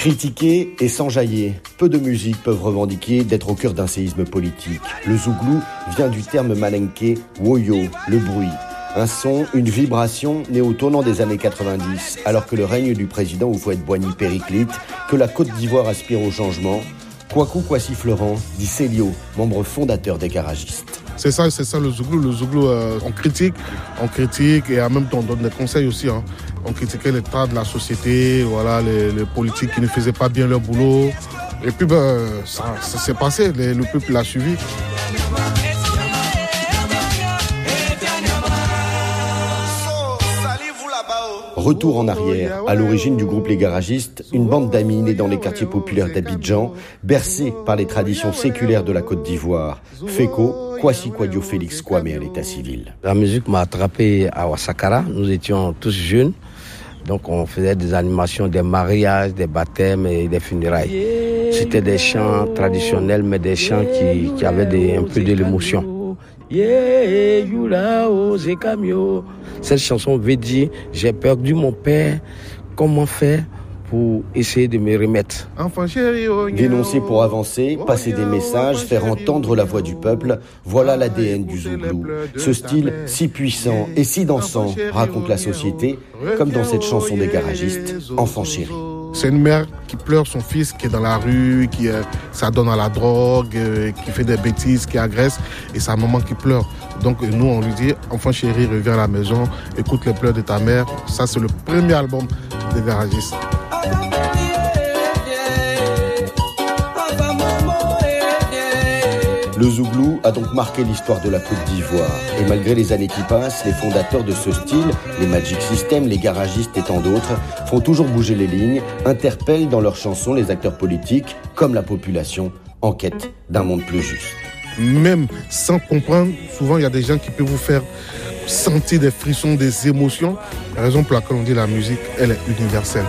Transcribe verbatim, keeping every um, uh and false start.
Critiquer et s'enjailler, peu de musiques peuvent revendiquer d'être au cœur d'un séisme politique. Le zouglou vient du terme malinké woyo, le bruit. Un son, une vibration née au tournant des années quatre-vingt-dix, alors que le règne du président Houphouët-Boigny périclite, que la Côte d'Ivoire aspire au changement. Kwaku Kwasi Florent, dit Célio, membre fondateur des garagistes. C'est ça, c'est ça le zouglou. Le zouglou, euh, on critique, on critique et en même temps on donne des conseils aussi. Hein. On critiquait l'état de la société, voilà, les, les politiques qui ne faisaient pas bien leur boulot. Et puis ben, ça, ça s'est passé, le, le peuple l'a suivi. Retour en arrière, à l'origine du groupe Les Garagistes, une bande d'amis née dans les quartiers populaires d'Abidjan, bercée par les traditions séculaires de la Côte d'Ivoire. Feko, Kwasi Kwadio Félix Kwame à l'état civil. La musique m'a attrapé à Ouassakara, nous étions tous jeunes, donc on faisait des animations, des mariages, des baptêmes et des funérailles. C'était des chants traditionnels, mais des chants qui, qui avaient des, un peu de l'émotion. Cette chanson veut dire « J'ai perdu mon père, comment faire pour essayer de me remettre ?» Dénoncer pour avancer, passer des messages, faire entendre la voix du peuple, voilà l'A D N du zouglou. Ce style si puissant et si dansant raconte la société, comme dans cette chanson des garagistes, « Enfant chéri ». C'est une mère qui pleure son fils qui est dans la rue, qui euh, s'adonne à la drogue, euh, qui fait des bêtises, qui agresse, et sa maman qui pleure. Donc nous, on lui dit, enfant chéri, reviens à la maison, écoute les pleurs de ta mère. Ça, c'est le premier album des garagistes. Le zouglou a donc marqué l'histoire de la Côte d'Ivoire. Et malgré les années qui passent, les fondateurs de ce style, les Magic System, les garagistes et tant d'autres, font toujours bouger les lignes, interpellent dans leurs chansons les acteurs politiques, comme la population, en quête d'un monde plus juste. Même sans comprendre, souvent il y a des gens qui peuvent vous faire sentir des frissons, des émotions. La raison pour laquelle on dit la musique, elle est universelle.